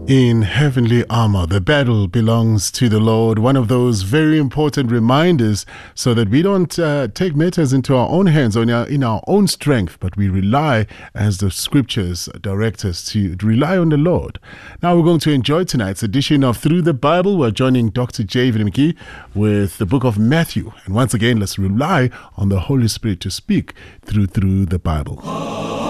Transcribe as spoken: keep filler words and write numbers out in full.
In heavenly armor, the battle belongs to the Lord. One of those very important reminders so that we don't uh, take matters into our own hands or in our, in our own strength, but we rely, as the scriptures direct us, to rely on the Lord. Now we're going to enjoy tonight's edition of Through the Bible. We're joining Doctor J. McKee with the book of Matthew. And once again, let's rely on the Holy Spirit to speak through, through the Bible.